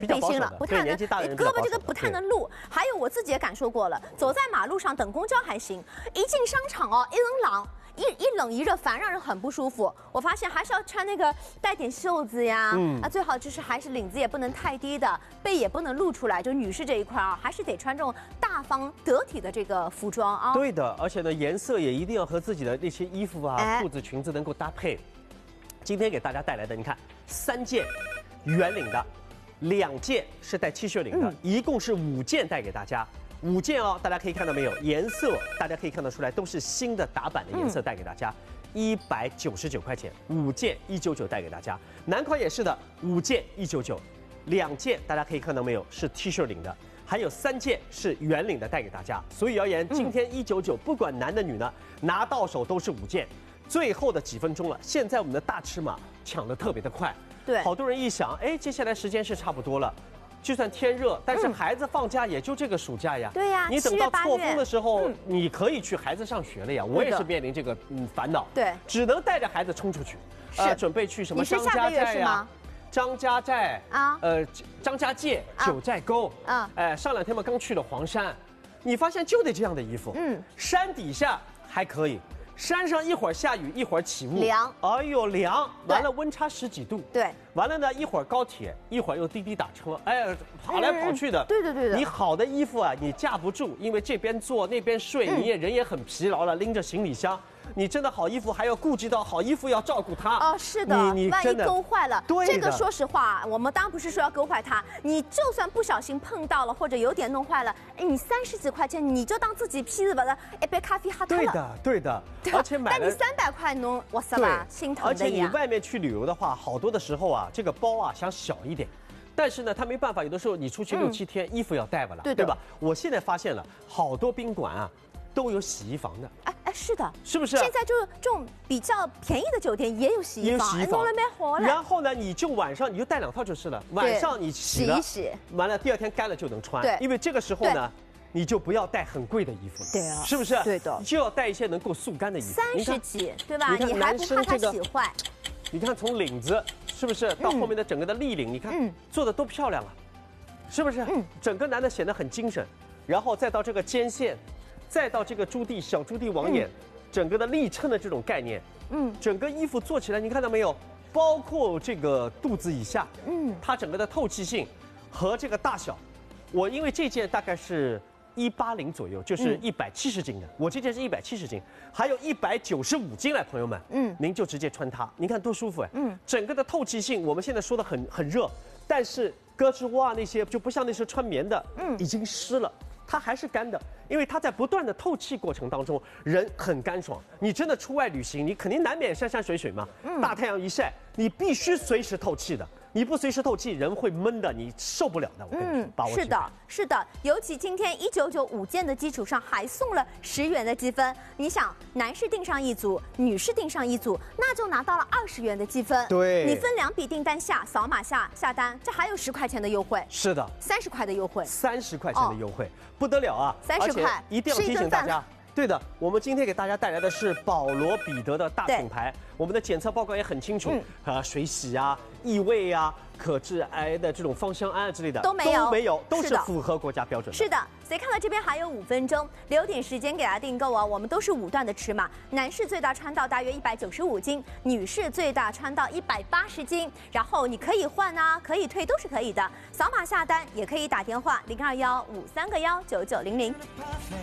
背心了，不太能，胳膊这个不太能露。还有我自己也感受过了，走在马路上等公交还行，一进商场哦，一冷一冷一热，反而让人很不舒服。我发现还是要穿那个带点袖子呀，最好就是还是领子也不能太低的，背也不能露出来。就女士这一块啊，还是得穿这种大方得体的这个服装啊。 对的，而且呢，颜色也一定要和自己的那些衣服啊、裤子、裙子能够搭配。今天给大家带来的，你看3件圆领的，2件是带 T 恤领的，一共是5件带给大家。5件哦，大家可以看到没有？颜色大家可以看得出来，都是新的打版的颜色带给大家，199块钱，5件199带给大家。男款也是的，5件199，2件大家可以看到没有？是 T 恤领的，还有3件是圆领的带给大家。所以而言，今天199，不管男的女的，拿到手都是5件。最后的几分钟了，现在我们的大尺码抢得特别的快， 对， 好多人一想，哎，接下来时间是差不多了。就算天热，但是孩子放假也就这个暑假呀。 对呀， 你等到错峰的时候，你可以去孩子上学了呀。我也是面临这个烦恼， 对， 只能带着孩子冲出去，准备去什么张家寨呀、张家寨啊，张家界、九寨沟啊，上2天嘛刚去了黄山，你发现就得这样的衣服，山底下还可以。山上一会儿下雨，一会儿起雾， 凉。 哎呦，凉！完了，温差10几度。 对。 完了呢，一会儿高铁，一会儿又滴滴打车，哎，跑来跑去的。 对。 你好的衣服啊，你架不住，因为这边坐那边睡，你也人也很疲劳了，拎着行李箱。你真的好衣服还要顾及到好衣服要照顾它哦，是的，万一勾坏了，这个说实话，我们当然不是说要勾坏它，你就算不小心碰到了或者有点弄坏了，哎，你30几块钱你就当自己批子把它一杯咖啡喝掉了。 对的，而且买了， 但你300块弄，哇塞吧，心疼的呀。 而且你外面去旅游的话，好多的时候啊，这个包啊想小一点。但是呢，他没办法，有的时候你出去6、7天，衣服要带吧了，对吧？我现在发现了好多宾馆啊，都有洗衣房的。 哎，是的， 是不是？ 现在就这种比较便宜的酒店也有洗衣房，弄了没活了。 然后呢，你就晚上你就带2套就是了，晚上你洗一洗， 完了第2天干了就能穿。 对， 因为这个时候呢，你就不要带很贵的衣服了。 对啊， 是不是？ 对的， 就要带一些能够速干的衣服。 30几，对吧？你还不怕它洗坏？ 你看从领子是不是到后面的整个的立领，你看做的多漂亮啊，是不是？整个男的显得很精神，然后再到这个肩线。再到这个小朱棣网眼，整个的立衬的这种概念，整个衣服做起来，你看到没有？包括这个肚子以下，它整个的透气性和这个大小，我因为这件大概是180左右，就是170斤的，我这件是170斤，还有195斤来，朋友们，您就直接穿它，您看多舒服哎，整个的透气性，我们现在说的很热，但是胳肢窝啊那些就不像那些穿棉的，已经湿了。它还是干的，因为它在不断的透气过程当中，人很干爽。你真的出外旅行，你肯定难免山山水水嘛，大太阳一晒，你必须随时透气的。你不随时透气，人会闷的，你受不了的。我跟你说，把握是的，尤其今天199.5件的基础上还送了10元的积分。你想，男士订上1组，女士订上1组，那就拿到了20元的积分。 对， 你分2笔订单扫码下单，这还有10块钱的优惠。 是的 ，30块的优惠 ，30块钱的优惠，不得了啊 ！30块， 一定要提醒大家。对的，我们今天给大家带来的是保罗彼得的大品牌，我们的检测报告也很清楚，水洗啊、异味啊、可致癌的这种芳香胺之类的都没有， 都是符合国家标准的。 是的，所以看到这边还有5分钟，留点时间给大家订购哦。我们都是5段的尺码，男士最大穿到大约195斤，女士最大穿到180斤。然后你可以换啊，可以退，都是可以的。扫码下单也可以打电话0215319900。